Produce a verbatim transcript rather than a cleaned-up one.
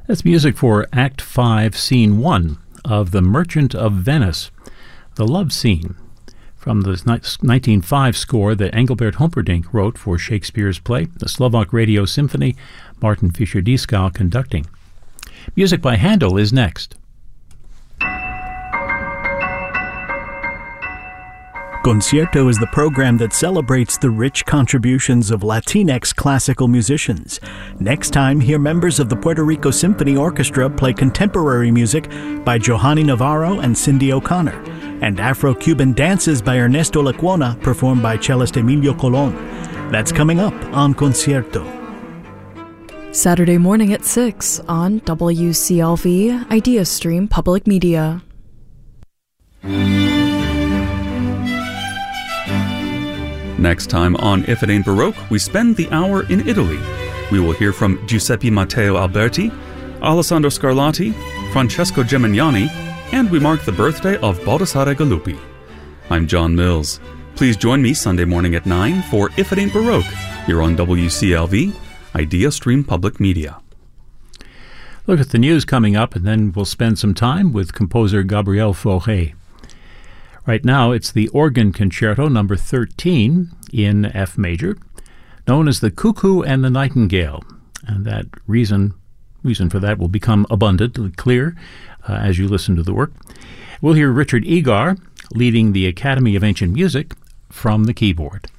That's music for Act five, Scene one of The Merchant of Venice, the love scene, from the nineteen oh five score that Engelbert Humperdinck wrote for Shakespeare's play, The Slovak Radio Symphony, Martin Fischer-Dieskau conducting. Music by Handel is next. Concierto is the program that celebrates the rich contributions of Latinx classical musicians. Next time, hear members of the Puerto Rico Symphony Orchestra play contemporary music by Johanny Navarro and Cindy O'Connor, and Afro-Cuban dances by Ernesto Lecuona performed by cellist Emilio Colon. That's coming up on Concierto. Saturday morning at six on W C L V IdeaStream Public Media. Next time on If It Ain't Baroque, we spend the hour in Italy. We will hear from Giuseppe Matteo Alberti, Alessandro Scarlatti, Francesco Gemignani, and we mark the birthday of Baldassare Galuppi. I'm John Mills. Please join me Sunday morning at nine for If It Ain't Baroque, here on W C L V, IdeaStream Public Media. Look at the news coming up, and then we'll spend some time with composer Gabriel Fauré. Right now, it's the Organ Concerto number thirteen in F major, known as the Cuckoo and the Nightingale. And that reason reason for that will become abundantly clear uh, as you listen to the work. We'll hear Richard Egar leading the Academy of Ancient Music from the keyboard.